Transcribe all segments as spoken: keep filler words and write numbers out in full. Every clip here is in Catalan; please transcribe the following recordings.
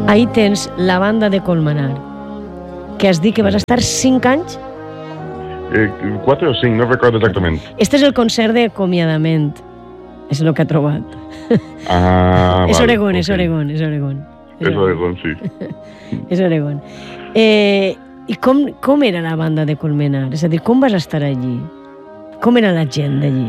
Ahí tens la banda de Colmenar, que has dit que vas estar cinc anys? Eh, quatre o cinc, no recordo exactament. Este és el concert d'acomiadament, és el que ha trobat. Ah, és val, Oregon, és ok. Oregon, és Oregon. És Oregon, sí. És Oregon. Eh, I com, com era la banda de Colmenar? És a dir, com vas estar allí? Com era la gent d'allí?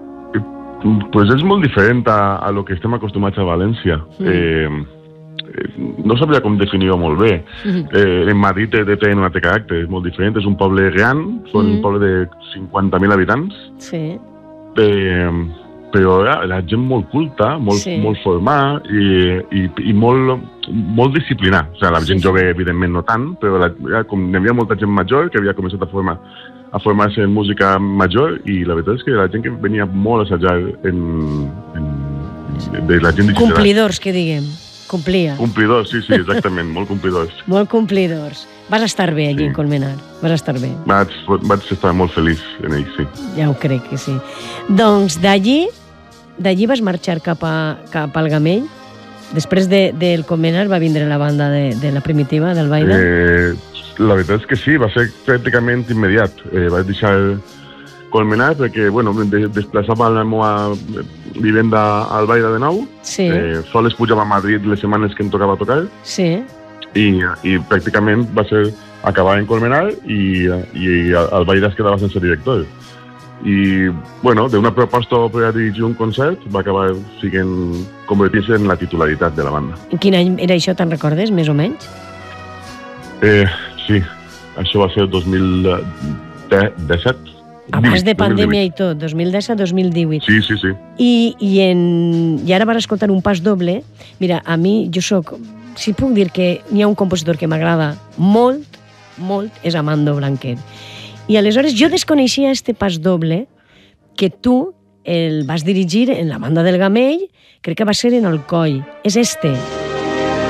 Pues és molt diferent a, a lo que estem acostumats a València. Mm. Eh, no sabria com definir-ho molt bé. Mm. Eh, en Madrid té, té un altre caràcter, és molt diferent. És un poble gran, són mm. un poble de cinquanta mil habitants. Sí. Eh, però ja, la gent molt culta, molt, sí. molt formada i, i, i molt, molt disciplinada. O sigui, la gent sí. jove, evidentment, no tant, però la, ja, com hi havia molta gent major que havia començat a formar a formar-se en música major i la veritat és que la gent que venia molt a assajar en, en, de la gent digital. Complidors, que diguem. Complia. Complidors, sí, sí, exactament, molt complidors. Molt complidors. Vas estar bé allí, sí. en Colmenar? Vas estar bé? Vaig, vaig estar molt feliç en ell, sí. Ja ho crec que sí. Doncs d'allí, d'allí vas marxar cap, a, cap al Gamell? Després de, del Colmenar va vindre la banda de, de la Primitiva, del Baida? Eh, la veritat és que sí, va ser pràcticament immediat. Eh, vaig deixar Colmenar perquè, bueno, de, desplaçava la meva vivenda al Baida de nou. Sí. Eh, sols pujava a Madrid les setmanes que em tocava tocar. Sí. I, i pràcticament va ser acabar en Colmenar i, i el Baida es quedava sense director. I, bueno, d'una proposta per a dirigir un concert va acabar siguent convertir-se en la titularitat de la banda. En quin any era això, te'n recordes, més o menys? Eh, sí, això va ser el dos mil disset. Abans de pandèmia i tot, dos mil disset dos mil divuit. Sí, sí, sí. I, i, en, i ara vas escoltar un pas doble. Mira, a mi, jo soc... Si puc dir que n'hi ha un compositor que m'agrada molt, molt, és Amando Blanquet. I aleshores jo desconeixia este pas doble que tu el vas dirigir en la banda del Gamell, crec que va ser en Alcoi. És este.